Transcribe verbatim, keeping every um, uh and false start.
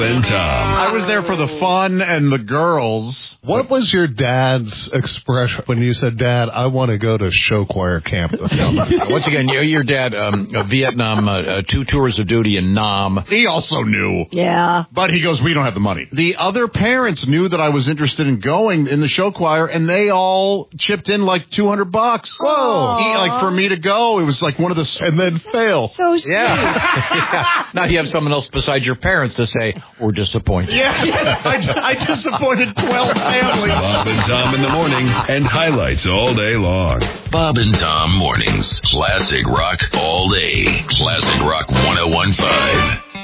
and Tom. I was there for the fun and the girls. What was your dad's expression when you said, Dad, I want to go to show choir camp this summer? Once again, your, your dad, um, uh, Vietnam, uh, uh, two tours of duty in Nam. He also knew. Yeah. But he goes, we don't have the money. The other parents knew that I was interested in going in the show choir, and they all chipped in like two hundred bucks. Whoa. He, like for me to go, it was like one of the... And then fail. So sweet. Yeah. yeah. Now you have someone else besides your parents to say, we're disappointed. Yeah, I, I disappointed twelve families. Bob and Tom in the morning and highlights all day long. Bob and Tom mornings. Classic rock all day. Classic rock one oh one point five.